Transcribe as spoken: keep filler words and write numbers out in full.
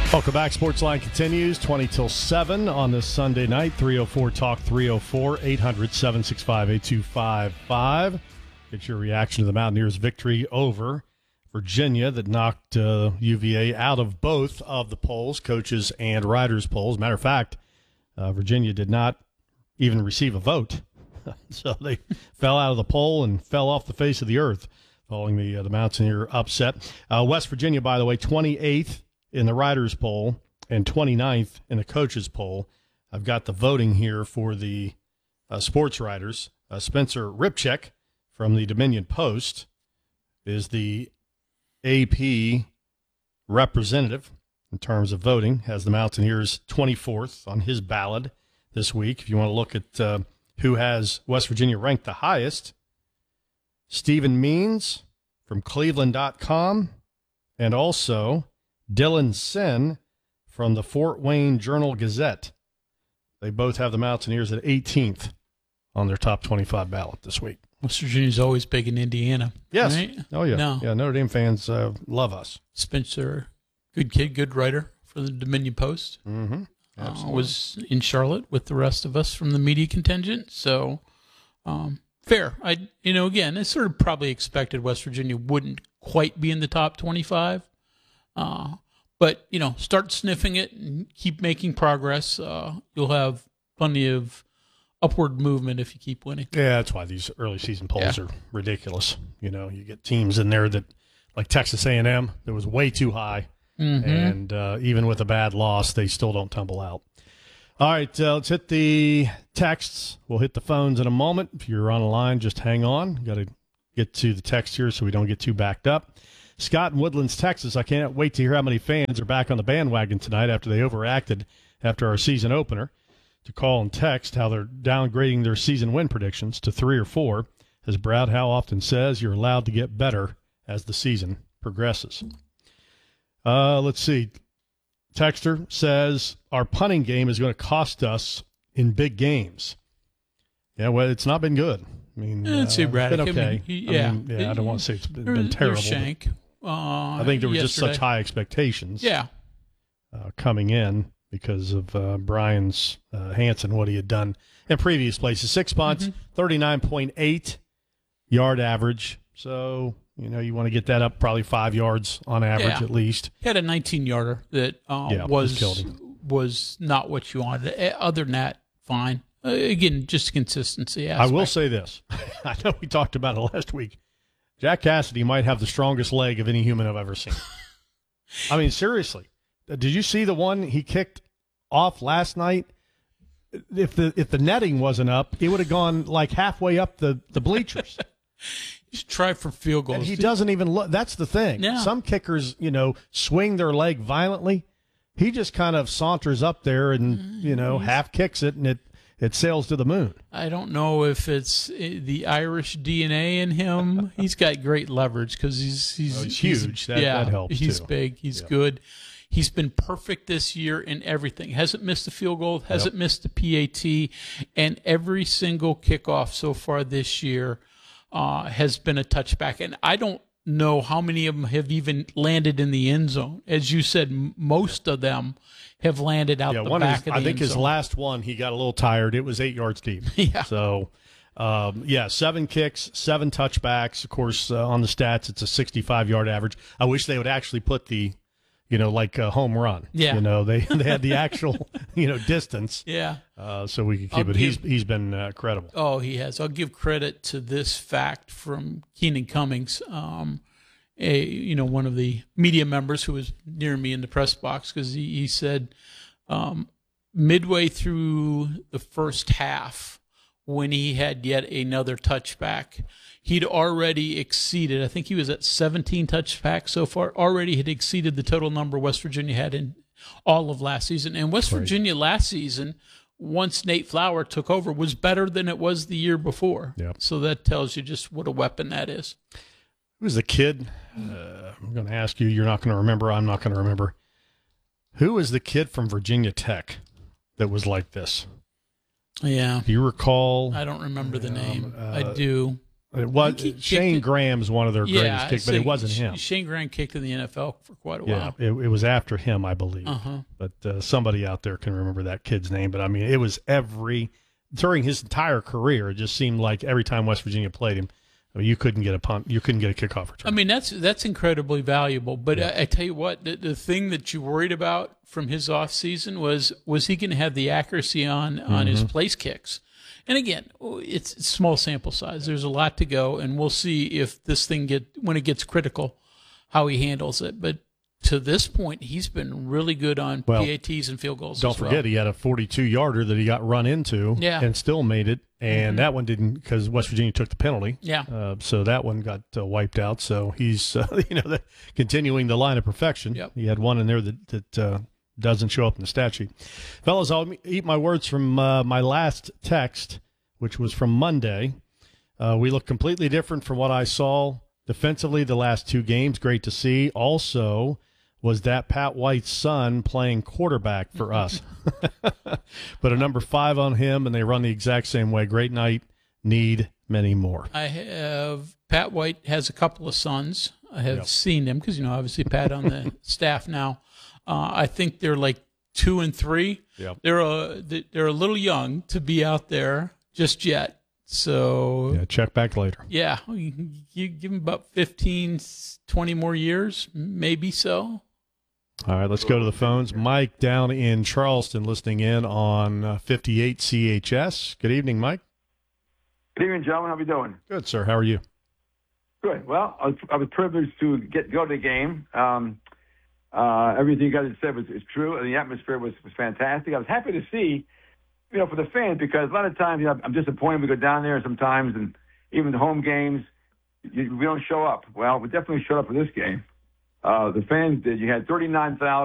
Welcome back. Sportsline continues twenty till seven on this Sunday night. three oh four talk three oh four, eight hundred, seven six five, eight two five five. Get your reaction to the Mountaineers' victory over Virginia that knocked uh, U V A out of both of the polls, coaches and riders polls. Matter of fact, uh, Virginia did not even receive a vote. So they fell out of the poll and fell off the face of the earth following the, uh, the Mountaineer upset. Uh, West Virginia, by the way, twenty-eighth in the riders poll and twenty-ninth in the coaches poll. I've got the voting here for the uh, sports writers. Uh, Spencer Ripcheck from the Dominion Post is the A P representative in terms of voting, has the Mountaineers twenty-fourth on his ballot this week. If you want to look at uh, who has West Virginia ranked the highest, Stephen Means from Cleveland dot com, and also Dylan Sin from the Fort Wayne Journal-Gazette. They both have the Mountaineers at eighteenth on their top twenty-five ballot this week. West Virginia's always big in Indiana. Yes. Right? Oh, yeah. No. Yeah, Notre Dame fans uh, love us. Spencer, good kid, good writer for the Dominion Post. Mm-hmm. Uh, was in Charlotte with the rest of us from the media contingent. So, um, fair. I, you know, again, I sort of probably expected West Virginia wouldn't quite be in the top twenty-five. Uh, but, you know, start sniffing it and keep making progress. Uh, you'll have plenty of upward movement if you keep winning. Yeah, that's why these early season polls Yeah. are ridiculous. You know, you get teams in there that, like Texas A and M, that was way too high. Mm-hmm. And uh, even with a bad loss, they still don't tumble out. All right, uh, let's hit the texts. We'll hit the phones in a moment. If you're on the line, just hang on. Got to get to the text here so we don't get too backed up. Scott in Woodlands, Texas. I can't wait to hear how many fans are back on the bandwagon tonight after they overacted after our season opener. To call and text how they're downgrading their season win predictions to three or four. As Brad Howe often says, you're allowed to get better as the season progresses. Uh, let's see. Texter says our punting game is going to cost us in big games. Yeah, well, it's not been good. I mean, Let's uh, see, Brad. it's been okay. I mean, he, yeah, I mean, yeah. I don't want to say it's been, There been was- terrible. there was Shank. Uh, I think there were just yesterday. such high expectations. Yeah. Uh, coming in because of uh, Brian's uh, Hansen, what he had done in previous places. Six punts, Mm-hmm. thirty-nine point eight yard average. So, you know, you want to get that up probably five yards on average Yeah. at least. He had a nineteen-yarder that uh, Yeah, was just killed him. was not what you wanted. Eh, Other than that, fine. Uh, again, just consistency I aspect. will say this. I know we talked about it last week. Jack Cassidy might have the strongest leg of any human I've ever seen. I mean, seriously. Did you see the one he kicked off last night? If the if the netting wasn't up, it would have gone like halfway up the, the bleachers. You should try for field goals. And he doesn't even look. That's the thing. Yeah. Some kickers, you know, swing their leg violently. He just kind of saunters up there and, you know, half kicks it, and it, it sails to the moon. I don't know if it's eh, the Irish D N A in him. He's got great leverage because he's he's, Oh, he's huge. That- yeah, that helps, he's too. big. He's Yeah. good. He's been perfect this year in everything. Hasn't missed a field goal. Hasn't Yep. missed a P A T, and every single kickoff so far this year uh, has been a touchback. And I don't know how many of them have even landed in the end zone. As you said, m- most of them have landed out Yeah, the one back of his, of the I think end his zone. last one, he got a little tired. It was eight yards deep. Yeah. So, um, yeah, seven kicks, seven touchbacks. Of course, uh, on the stats, it's a sixty-five yard average. I wish they would actually put the, you know, like a home run. Yeah. You know, they they had the actual, you know, distance. Yeah. Uh, so we could keep I'll it. He's give- he's been uh, credible. Oh, he has. I'll give credit to this fact from Keenan Cummings, um, a you know one of the media members who was near me in the press box, because he, he said um, midway through the first half, when he had yet another touchback, he'd already exceeded. I think he was at seventeen touchbacks so far. Already had exceeded the total number West Virginia had in all of last season. And West Crazy. Virginia last season, once Nate Flower took over, was better than it was the year before. Yep. So that tells you just what a weapon that is. Who was the kid? Uh, I'm going to ask you. You're not going to remember. I'm not going to remember. Who was the kid from Virginia Tech that was like this? Yeah. Do you recall? I don't remember the Um, name. uh, I do. It was he Shane it. Graham's one of their yeah, greatest kicks, but it wasn't Sh- him. Shane Graham kicked in the N F L for quite a Yeah, while. it, it was after him, I believe. Uh-huh. But uh, somebody out there can remember that kid's name. But I mean, it was every during his entire career. It just seemed like every time West Virginia played him, you couldn't get a punt, you couldn't get a kickoff return. I mean, that's that's incredibly valuable. But Yeah. I, I tell you what, the, the thing that you worried about from his off season was was he going to have the accuracy on on Mm-hmm. his place kicks? And again, it's, it's small sample size. There's a lot to go, and we'll see if this thing get when it gets critical, how he handles it. But to this point, he's been really good on Well, P A Ts and field goals. Don't as well. forget, he had a forty-two yarder that he got run into Yeah. and still made it. And Mhm. that one didn't because West Virginia took the penalty. Yeah. Uh, so that one got uh, wiped out. So he's, uh, you know, the, continuing the line of perfection. Yep. He had one in there that, that uh, doesn't show up in the stat sheet. Fellas, I'll eat my words from uh, my last text, which was from Monday. Uh, we look completely different from what I saw defensively the last two games. Great to see. Also, was that Pat White's son playing quarterback for us. Put a number five on him, and they run the exact same way. Great night. Need many more. I have Pat White has a couple of sons. I have Yep. seen them because, you know, obviously Pat on the staff now. Uh, I think they're like two and three. Yep. They're a they're a little young to be out there just yet. So Yeah, check back later. yeah, you, you give them about fifteen, twenty more years, maybe so. All right, let's go to the phones. Mike down in Charleston listening in on uh, fifty-eight C H S. Good evening, Mike. Good evening, gentlemen. How are we doing? Good, sir. How are you? Good. Well, I was, I was privileged to get go to the game. Um, uh, everything you guys said was is true, and the atmosphere was, was fantastic. I was happy to see, you know, for the fans, because a lot of times, you know, I'm disappointed we go down there sometimes, and even the home games, you, we don't show up. Well, we definitely showed up for this game. Uh, the fans did. You had thirty-nine thousand.